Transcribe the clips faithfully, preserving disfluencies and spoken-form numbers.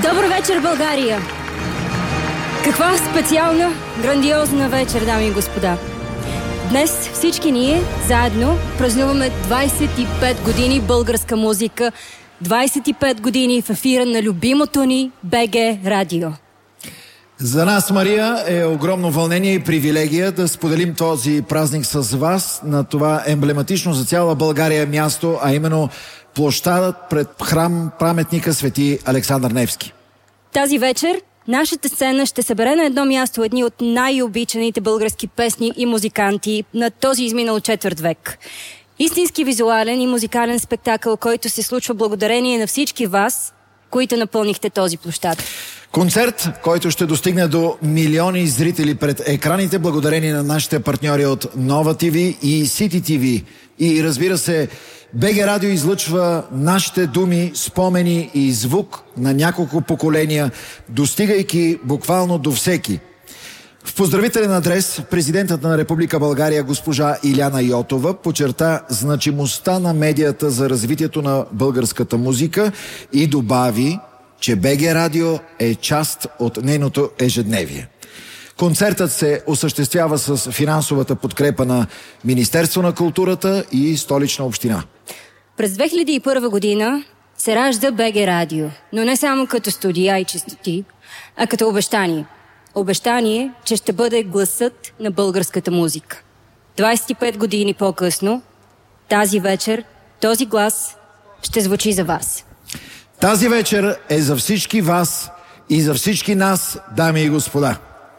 Добър вечер, България! Каква специална, грандиозна вечер, дами и господа! Днес всички ние заедно празнуваме двайсет и пет години българска музика, двайсет и пет години в ефира на любимото ни БГ Радио. За нас, Мария, е огромно вълнение и привилегия да споделим този празник с вас на това емблематично за цяла България място, а именно площадът пред храм паметника Свети Александър Невски. Тази вечер нашата сцена ще събере на едно място едни от най-обичаните български песни и музиканти на този изминал четвърт век. Истински визуален и музикален спектакъл, който се случва благодарение на всички вас, които напълнихте този площад. Концерт, който ще достигне до милиони зрители пред екраните, благодарение на нашите партньори от Нова ТВ и Сити ТВ. И разбира се, БГ Радио излъчва нашите думи, спомени и звук на няколко поколения, достигайки буквално до всеки. В поздравителен адрес президентът на Република България госпожа Иляна Йотова подчерта значимостта на медията за развитието на българската музика и добави, че БГ Радио е част от нейното ежедневие. Концертът се осъществява с финансовата подкрепа на Министерство на културата и Столична община. През две хиляди и първа година се ражда БГ Радио, но не само като студия и честоти, а като обещание. Обещание, че ще бъде гласът на българската музика. двайсет и пет години по-късно, тази вечер, този глас ще звучи за вас. Тази вечер е за всички вас и за всички нас, дами и господа.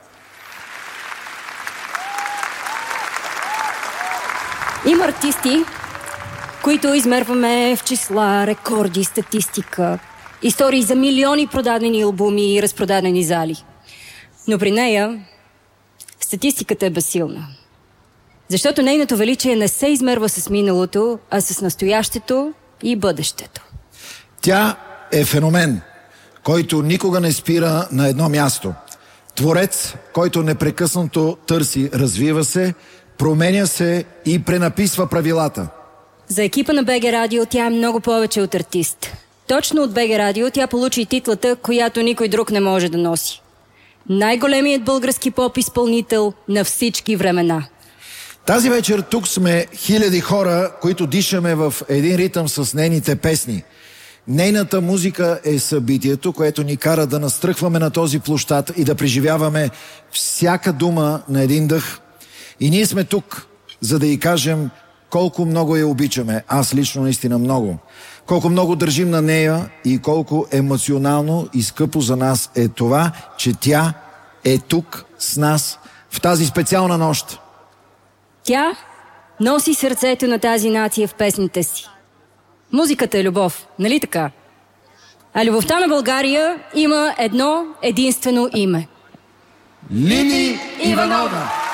Има артисти, които измерваме в числа, рекорди, статистика, истории за милиони продадени албуми и разпродадени зали. Но при нея статистиката е безсилна. Защото нейното величие не се измерва с миналото, а с настоящето и бъдещето. Тя е феномен, който никога не спира на едно място. Творец, който непрекъснато търси, развива се, променя се и пренаписва правилата. За екипа на БГ Радио тя е много повече от артист. Точно от БГ Радио тя получи титлата, която никой друг не може да носи. Най-големият български поп-изпълнител на всички времена. Тази вечер тук сме хиляди хора, които дишаме в един ритъм с нейните песни. Нейната музика е събитието, което ни кара да настръхваме на този площад и да преживяваме всяка дума на един дъх. И ние сме тук, за да й кажем колко много я обичаме. Аз лично наистина много. Колко много държим на нея и колко емоционално и скъпо за нас е това, че тя е тук с нас в тази специална нощ. Тя носи сърцето на тази нация в песните си. Музиката е любов, нали така? А любовта на България има едно единствено име. Лили Иванова!